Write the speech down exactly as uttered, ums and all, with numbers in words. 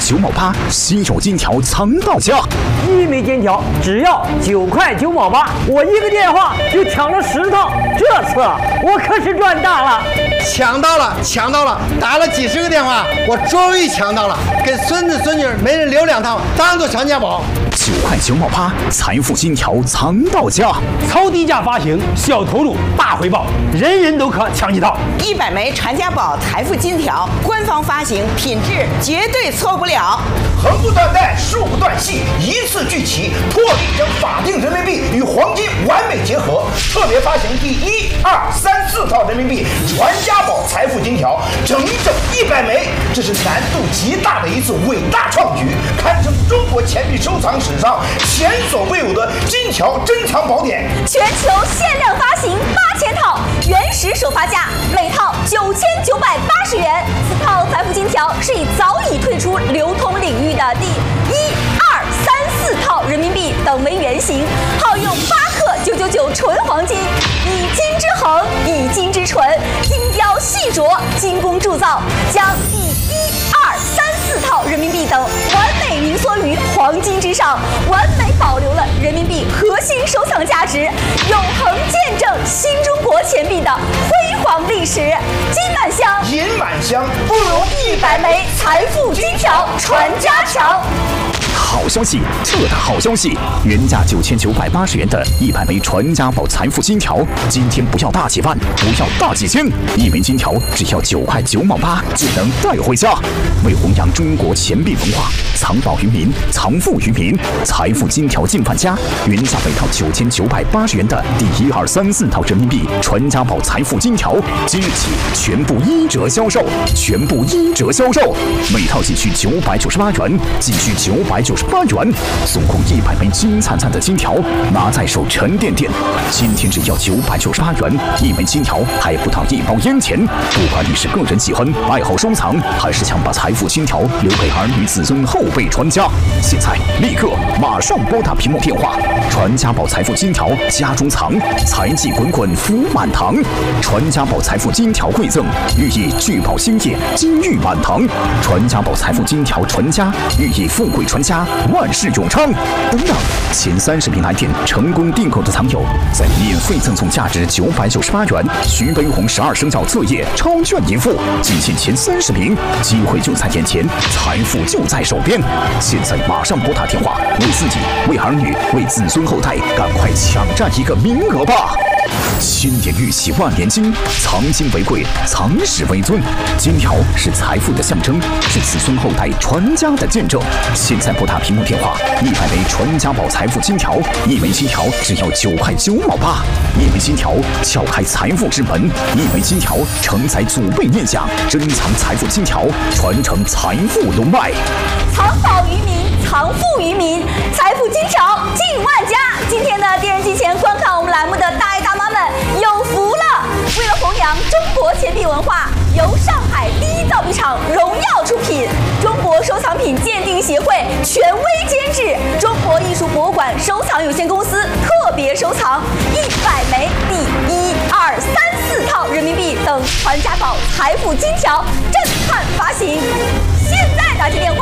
九毛八，稀有金条藏到家。 一枚金条只要九块九毛八，我一个电话就抢了十套，这次我可是赚大了！ 抢到了，抢到了！打了几十个电话，我终于抢到了，给孙子孙女每人留两套，当做传家宝。 九块九毛八，财富金条藏到家。 超低价发行，小投入大回报，人人都可抢几套。 一百枚传家宝财富金条，官方发行，品质绝对错不了。 横不断带，竖不断系，一次聚齐，破例将法定人民币与黄金完美结合。特别发行第一、二、三、四套人民币传家宝财富金条，整整一百枚，这是难度极大的一次伟大创举，堪称中国钱币收藏史上前所未有的金条珍藏宝典。 全球限量发行八千套，原始首发价每套九千九百八十元。此套财富金条是以早已退出流通领域的第一、二、三、四套人民币等为原型，号用八克九九九纯黄金，以金之衡，以金之纯，精雕细琢，精工铸造，将第一、二、三、四套人民币等完美凝缩于黄金之上，完美保留了人民币核心收藏价值，永恒见证新中国钱币的辉煌历史。金满箱， 银满箱， 不如一百枚财富金条传家强。 好消息，这的好消息！原价九千九百八十元的一百枚传家宝财富金条，今天不要大几万，不要大几千，一枚金条只要九块九毛八就能带回家。为弘扬中国钱币文化，藏宝于民，藏富于民，财富金条进万家。原价每套九千九百八十元的第一、二、三、四套人民币传家宝财富金条，即日起全部一折销售，全部一折销售，每套仅需九百九十八元，仅需九百九十八元，送空一百枚金灿灿的金条，拿在手沉甸甸。今天只要九百九十八元一枚金条，还不到一包烟钱。不管你是个人喜欢、爱好收藏，还是想把财富金条留给儿女子孙后辈传家，现在立刻马上拨打屏幕电话。传家宝财富金条家中藏，财气滚滚福满堂。传家宝财富金条馈赠，寓意聚宝兴业，金玉满堂。传家宝财富金条传家，寓意富贵传家，万事永昌。等等，前三十名来电成功订购的藏友，再免费赠送价值九百九十八元徐悲鸿十二生肖册页超券一副。仅限前三十名，机会就在眼前，财富就在手边。现在马上拨打电话，为自己、为儿女、为子孙后代，赶快抢占一个名额吧！千年玉玺万年金，藏金为贵，藏史为尊。金条是财富的象征，是子孙后代传家的见证。现在拨打屏幕电话，一百枚传家宝财富金条，一枚金条只要九块九毛八，一枚金条撬开财富之门，一枚金条承载祖辈念想，珍藏财富金条，传承财富龙脉。 藏宝于民，藏富于民，财富金条进万家。今天呢，电视机前观看我们栏目的大爷大妈们有福了！为了弘扬中国钱币文化，由上海第一造币厂荣耀出品，中国收藏品鉴定协会权威监制，中国艺术博物馆收藏有限公司特别收藏一百枚第一、二、三、四套人民币等传家宝财富金条震撼发行。现在打起电话。